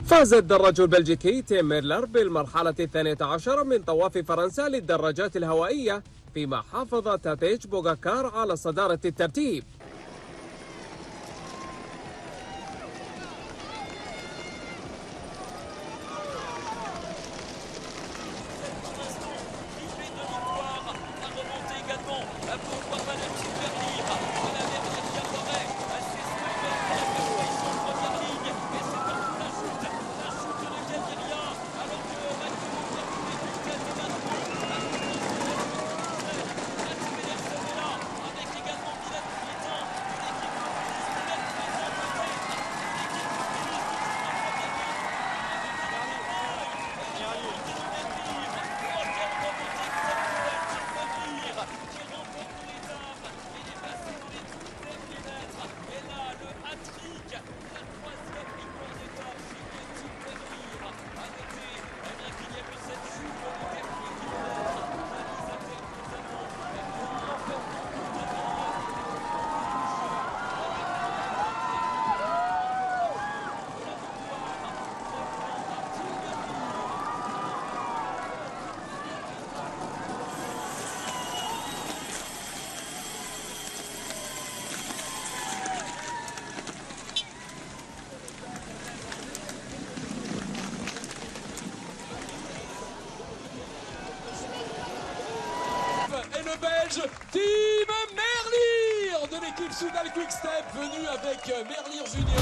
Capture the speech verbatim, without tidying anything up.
فاز الدراج البلجيكي تيم ميرلر بالمرحلة الثانية عشر من طواف فرنسا للدراجات الهوائية، فيما حافظ تاديج بوغاكار على صدارة الترتيب. Et le Belge Tim Merlier de l'équipe Soudal Quick Step, venu avec Merlier Junior.